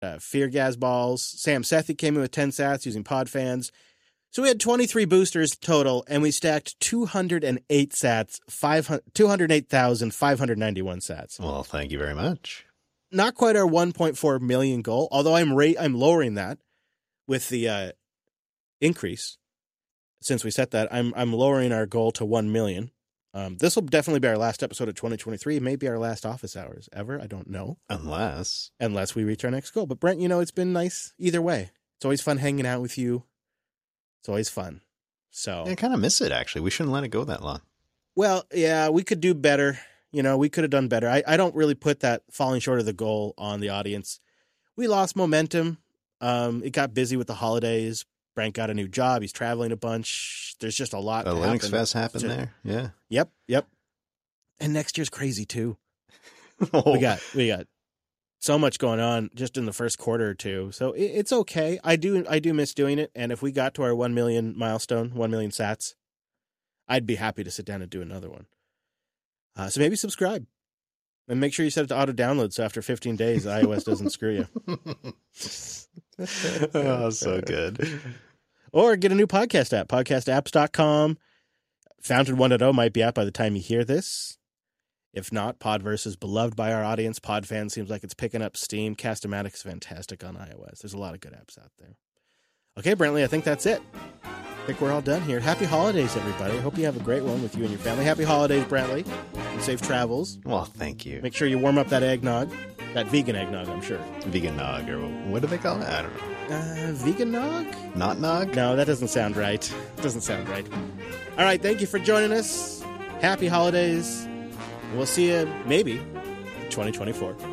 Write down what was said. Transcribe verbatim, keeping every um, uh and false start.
uh, Fear Gas Balls. Sam Sethi came in with ten sats using PodFans. So we had twenty-three boosters total, and we stacked two hundred eight sats, two hundred eight thousand five hundred ninety-one sats. Well, thank you very much. Not quite our one point four million goal, although I'm ra- I'm lowering that with the uh, increase. Since we set that, I'm I'm lowering our goal to one million. Um, this will definitely be our last episode of twenty twenty-three. It may be our last office hours ever. I don't know. Unless. Unless we reach our next goal. But Brent, you know, it's been nice either way. It's always fun hanging out with you. It's always fun. So I kind of miss it, actually. We shouldn't let it go that long. Well, yeah, we could do better. You know, we could have done better. I, I don't really put that falling short of the goal on the audience. We lost momentum. Um, it got busy with the holidays. Brent got a new job. He's traveling a bunch. There's just a lot. A Linux Fest happened there. Yeah. Yep. Yep. And next year's crazy too. oh. We got we got so much going on just in the first quarter or two. So it, it's okay. I do I do miss doing it. And if we got to our one million milestone, one million sats, I'd be happy to sit down and do another one. Uh, so maybe subscribe. And make sure you set it to auto download so after fifteen days, iOS doesn't screw you. Oh, so good. Or get a new podcast app, podcast apps dot com. Fountain one point oh might be out by the time you hear this. If not, Podverse is beloved by our audience. Podfan seems like it's picking up steam. Cast-O-Matic is fantastic on iOS. There's a lot of good apps out there. Okay, Brentley, I think that's it. I think we're all done here. Happy holidays, everybody. I hope you have a great one with you and your family. Happy holidays, Brantley. And safe travels. Well, thank you. Make sure you warm up that eggnog. That vegan eggnog, I'm sure. Vegan nog, or what do they call it? I don't know. Uh, vegan nog? Not nog? No, that doesn't sound right. Doesn't sound right. All right, thank you for joining us. Happy holidays. We'll see you maybe in twenty twenty-four.